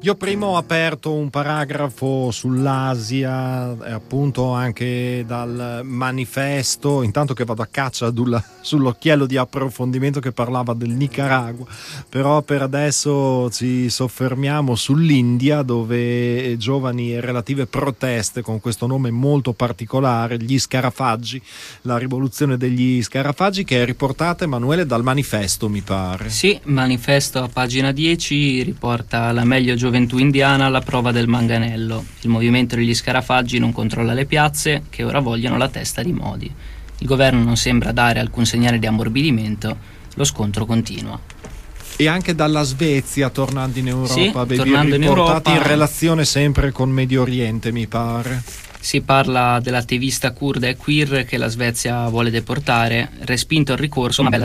Io prima ho aperto un paragrafo sull'Asia, appunto anche dal manifesto, intanto che vado a caccia sull'occhiello di approfondimento che parlava del Nicaragua, però per adesso ci soffermiamo sull'India, dove giovani e relative proteste con questo nome molto particolare, gli Scarafaggi, la rivoluzione degli Scarafaggi, che è riportata, Emanuele, dal manifesto, mi pare. Sì, manifesto a pagina 10 riporta la meglio gioventù indiana alla prova del manganello. Il movimento degli Scarafaggi non controlla le piazze, che ora vogliono la testa di Modi. Il governo non sembra dare alcun segnale di ammorbidimento, lo scontro continua. E anche dalla Svezia, tornando in Europa, sì, tornando in Europa, in relazione sempre con Medio Oriente, mi pare. Si parla dell'attivista kurda e queer che la Svezia vuole deportare, respinto il ricorso, ma bella